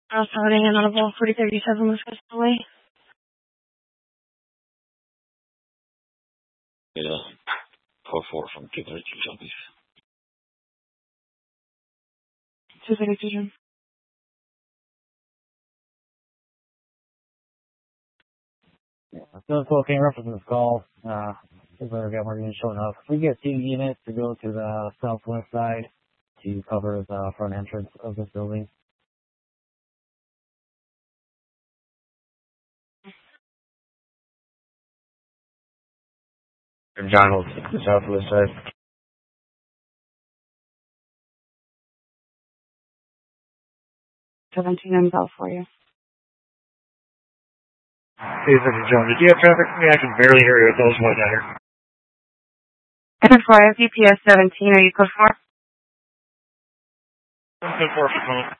Starting in Audible 4037 Wisconsin Way. Yeah. 4 from 232 Jumpies. 232 Jump. So, can you reference this call? If we get more units showing up, we get 2 units to go to the southwest side to cover the front entrance of this building. John will take the southwest side. 17 and Bell for you. Hey, this is John. Did you have traffic? I can barely hear you. It's almost much out here. Code 4, DPS 17, are you code 4? I'm code 4 for the moment.